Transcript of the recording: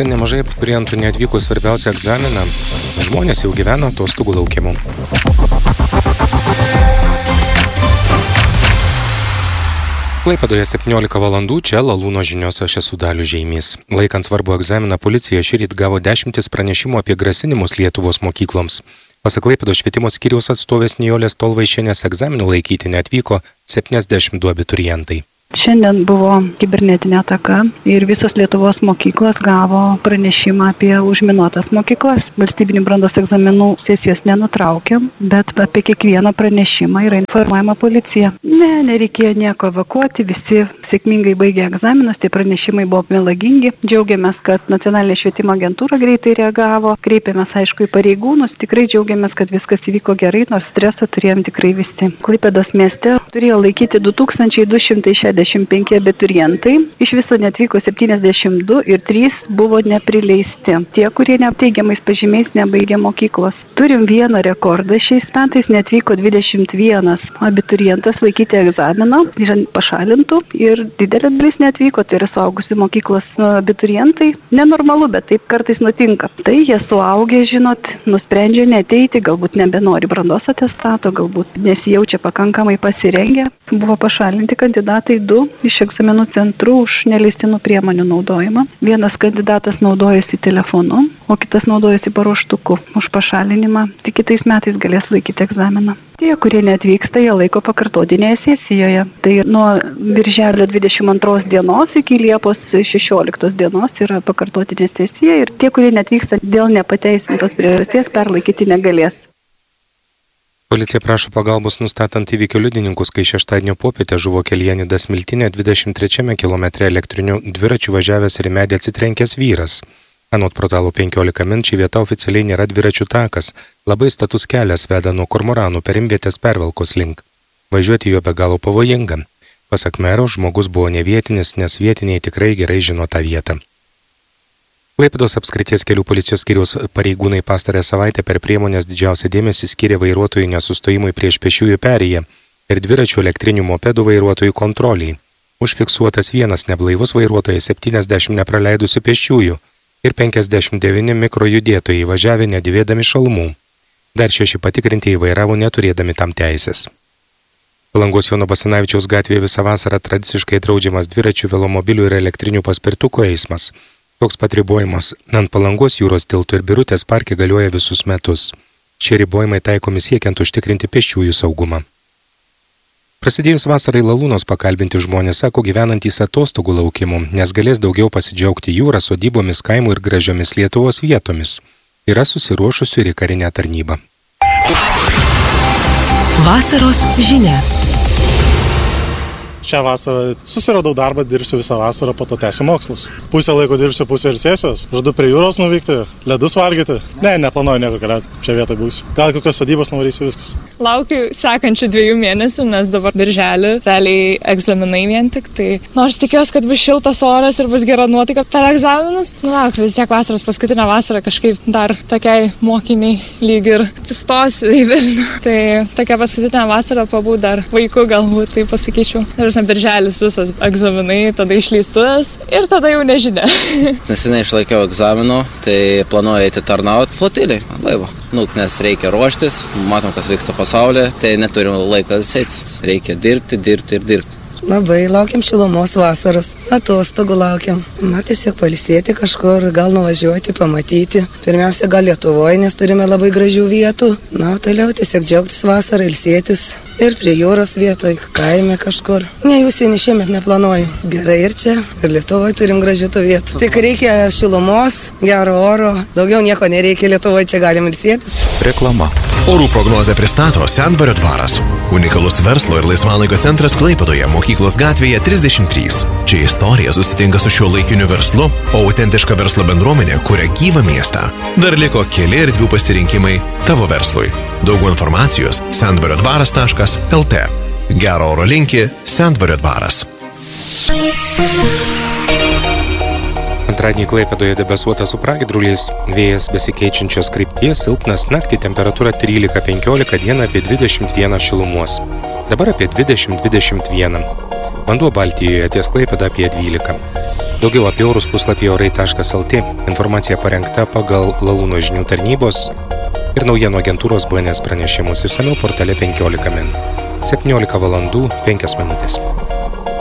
kad nemažai abiturientų neatvyko svarbiausią egzaminą, žmonės jau gyvena atostogų laukimu. Klaipėdoje 17 valandų, čia Lalūno žiniose aš esu Dalius Žeimys. Laikant svarbų egzaminą, policija šįryt gavo 10 pranešimų apie grasinimus Lietuvos mokykloms. Pasak Klaipėdos švietimo skyriaus atstovės Nijolės Tolvaišienės, egzaminų laikyti neatvyko 72 abiturientai. Šiandien buvo kibernetinė ataka ir visos Lietuvos mokyklos gavo pranešimą apie užminuotas mokyklas. Valstybinių brandos egzaminų sesijos nenutraukėm, bet apie kiekvieną pranešimą yra informuojama policija. Nereikėjo nieko evakuoti, visi sėkmingai baigė egzaminus, tie pranešimai buvo melagingi. Džiaugiamės, kad Nacionalinė švietimo agentūra greitai reagavo, kreipėmės aišku į pareigūnus, tikrai džiaugiamės, kad viskas įvyko gerai, nors stresą turėjom tikrai visi. Klaipėdos mieste turėjo laikyti 2265 abiturientai, iš viso netvyko 72 ir 3 buvo neprileisti. Tie, kurie neteigiamais pažymiais nebaigė mokyklos. Turim vieną rekordą šiais metais, netvyko 21 abiturientas laikyti egzaminą, yra pašalintų ir didelė dalis netvyko, tai yra suaugusių mokyklos abiturientai. Nenormalu, bet taip kartais nutinka. Tai jie suaugę, žinot, nusprendžia neateiti, galbūt nebenori brandos atestato, galbūt nesijaučia pakankamai pasirengę. Buvo pašalinti kandidatai 2 iš egzaminų centrų už neleistinų priemonių naudojimą. Vienas kandidatas naudojasi telefonu, o kitas naudojasi paruoštuku už pašalinimą. Tik kitais metais galės laikyti egzaminą. Tie, kurie neatvyksta, jie laiko pakartotinėje sesijoje. Tai nuo birželio 22 dienos iki Liepos 16 dienos yra pakartotinė sesija ir tie, kurie neatvyksta dėl nepateisintos priežasties, perlaikyti negalės. Policija prašo pagalbos nustatant įvykio liudininkus, kai šeštadienio popietę žuvo kelyje Nidas-Smiltynė 23 km elektriniu dviračiu važiavęs ir į medį atsitrenkęs vyras. Anot portalo 15 min ši vieta oficialiai nėra dviračių takas, labai status kelias veda nuo Kormoranų perimvietės Pervalkos link. Važiuoti juo be galo pavojinga. Pasak mero, žmogus buvo nevietinis, nes vietiniai tikrai gerai žino tą vietą. Klaipėdos apskrities kelių policijos skyriaus pareigūnai pastarąją savaitę per priemonės didžiausią dėmesį skyrė vairuotojų nesustojimui prieš pėsčiųjų perėją ir dviračių elektrinių mopedų vairuotojų kontroliai. Užfiksuotas vienas neblaivus vairuotojas, 70 nepraleidusių pėsčiųjų ir 59 mikrojudėtojai važiavę nedėvėdami šalmų. Dar 6 patikrintieji vairavo neturėdami tam teisės. Palangos Jono Basanavičiaus gatvėje visą vasarą tradiciškai draudžiamas dviračių, velomobilių ir elektrinių paspirtukų eismas. Toks pat ribojimas ant Palangos jūros tiltų ir Birutės parke galioja visus metus. Šie ribojimai taikomi siekiant užtikrinti pėsčiųjų saugumą. Prasidėjus vasarai Lalūnos pakalbinti žmonės sako gyvenantys atostogų laukimu, nes galės daugiau pasidžiaugti jūrą, sodybomis, kaimų ir gražiomis Lietuvos vietomis. Yra susiruošusių ir į karinę tarnybą. Vasaros žinia. Šią vasarą susiradau darbą, dirbsiu visą vasarą, po to tęsiu mokslus. Pusę laiko dirbsiu, pusę ir sėsios. Žadu prie jūros nuvykti, ledus valgyti. Neplanuoju nieko keliauti, čia vietoj būsiu. Gal kokios sodybos nuvarysiu, viskas. Laukiu sekančių 2 mėnesių, nes dabar birželį realiai egzaminai vien tik. Tai nors tikiuosi, kad bus šiltas oras ir bus gera nuotaika per egzaminus. Laukiu vis tiek vasaros paskutinę vasarą kažkaip dar tokiai mokiniai lyg ir stosiu į Vilnių. Tai tokia paskutinė vasara pabūt dar vaiku galbūt, tai pasakyčiau. Birželis visas egzaminai, tada išleistuvės ir tada jau nežinia. Neseniai išlaikiau egzaminų, tai planuoju eiti tarnauti flotilį, laivo. Nes reikia ruoštis, matom, kas vyksta pasaulyje, tai neturim laiko ilsėtis. Reikia dirbti ir dirbti. Labai laukiam šilumos vasaros, atostogų laukiam. Tiesiog pailsėti kažkur, gal nuvažiuoti, pamatyti. Pirmiausia, gal Lietuvoje, nes turime labai gražių vietų. Toliau tiesiog džiaugtis vasarą, ilsėtis. Ir prie jūros vietoj, kaime kažkur. Užsienį šiemet neplanuoju. Gerai ir čia, ir Lietuvoje turim gražių tų vietų. Tik reikia šilumos, gero oro. Daugiau nieko nereikia, Lietuvoje čia galim ilsėtis. Reklama. Orų prognozę pristato Sendvario dvaras. Unikalus verslo ir laisvalaikio centras Klaipėdoje, Mokyklos gatvėje 33. Čia istorija susitinka su šiuolaikiniu verslu, o autentiška verslo bendruomenė kuria gyvą miestą. Dar liko keli erdvių pasirinkimai tavo verslui. Daugiau informacijos sendvariodvaras.lt. Gero oro linki Sendvario dvaras. Antradienį Klaipėdoje debesuota su pragiedruliais, vėjas besikeičiančios krypties, silpnas, naktį temperatūra 13-15, dieną apie 21 šilumos. Dabar apie 20-21. Vanduo Baltijoje ties Klaipėda apie 12. Daugiau apie orus puslapyje orai.lt. Informacija parengta pagal Lalūno žinių tarnybos ir naujienų agentūros BNS pranešimus išsamiau portale 15 min. 17 valandų 5 minutės.